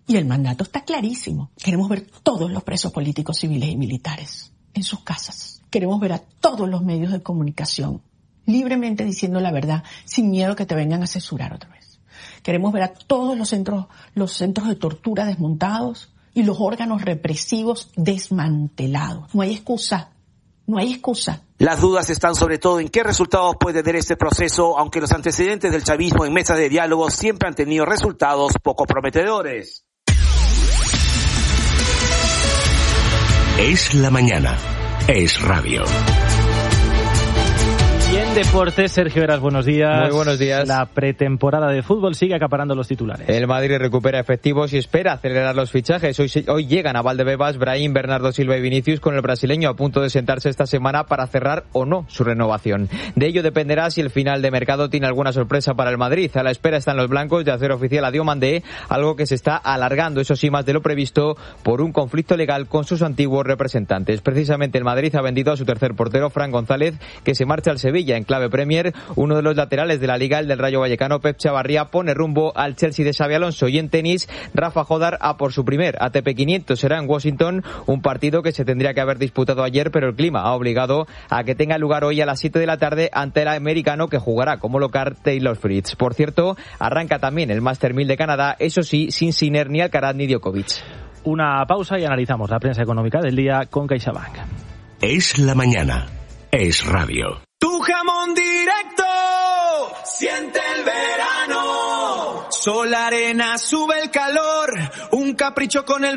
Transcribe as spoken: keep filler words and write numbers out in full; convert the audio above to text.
Y el mandato está clarísimo. Queremos ver todos los presos políticos, civiles y militares en sus casas. Queremos ver a todos los medios de comunicación libremente diciendo la verdad, sin miedo a que te vengan a censurar otra vez. Queremos ver a todos los centros, los centros de tortura desmontados y los órganos represivos desmantelados. No hay excusa. No hay excusa. Las dudas están sobre todo en qué resultados puede tener este proceso, aunque los antecedentes del chavismo en mesas de diálogo siempre han tenido resultados poco prometedores. Es la mañana. Es radio. Y en deportes, Sergio Heras, buenos días. Muy buenos días. La pretemporada de fútbol sigue acaparando los titulares. El Madrid recupera efectivos y espera acelerar los fichajes. Hoy, hoy llegan a Valdebebas, Brahim, Bernardo Silva y Vinicius, con el brasileño a punto de sentarse esta semana para cerrar o no su renovación. De ello dependerá si el final de mercado tiene alguna sorpresa para el Madrid. A la espera están los blancos de hacer oficial a Diomandé, algo que se está alargando, eso sí, más de lo previsto, por un conflicto legal con sus antiguos representantes. Precisamente el Madrid ha vendido a su tercer portero, Fran González, que se marcha al Sevilla. En clave Premier, uno de los laterales de la Liga, el del Rayo Vallecano, Pep Chavarría, pone rumbo al Chelsea de Xabi Alonso. Y en tenis, Rafa Jodar a por su primer A T P quinientos. Será en Washington, un partido que se tendría que haber disputado ayer, pero el clima ha obligado a que tenga lugar hoy a las siete de la tarde ante el americano, que jugará como local Taylor Fritz. Por cierto, arranca también el Master mil de Canadá, eso sí, sin Sinner, ni Alcaraz, ni Djokovic. Una pausa y analizamos la prensa económica del día con CaixaBank. Es la mañana. Es radio. Tu jamón directo, siente el verano. Sol, arena, sube el calor. Un capricho con el